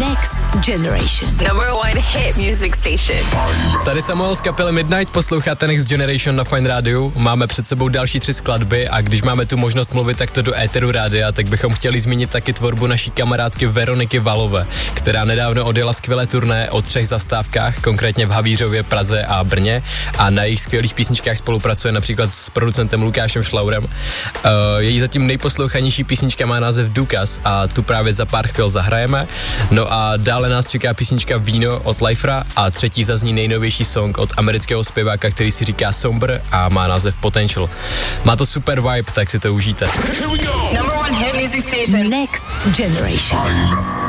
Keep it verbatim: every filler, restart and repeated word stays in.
Next Generation. Number one hit music station. Tady Samuel z kapely Midnight, posloucháte Next Generation na Fine Radio. Máme před sebou další tři skladby a když máme tu možnost mluvit takto do éteru rádia, tak bychom chtěli zmínit taky tvorbu naší kamarádky Veroniky Valové, která nedávno odjela skvělé turné o třech zastávkách, konkrétně v Havířově, Praze a Brně, a na jejich skvělých písničkách spolupracuje například s producentem Lukášem Šlaurem. Uh, její zatím nejposlouchanější písnička má název Důkaz a tu právě za pár chvil zahrajeme. No a dále nás čeká písnička Víno od Lifera a třetí zazní nejnovější song od amerického zpěváka, který si říká Somber a má název Potential. Má to super vibe, tak si to užijte. Number one hit music station. Next Generation.